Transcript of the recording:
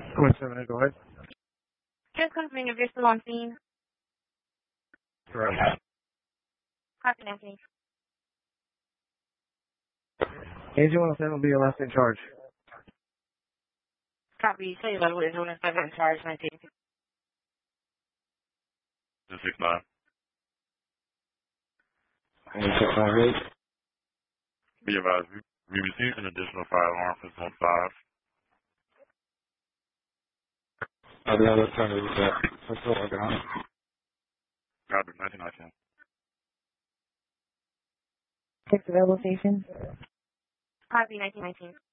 27, go ahead. Just confirming if you're still on scene. Correct. Copy that, please. Agent 107 will be your last in charge. Copy. Say level is 107 in charge 19. 269. 168. Be advised, we received an additional firearm for Zone 5. The other turn is that. Let's go working on it. Copy, 1919. Six available station. Copy 1919.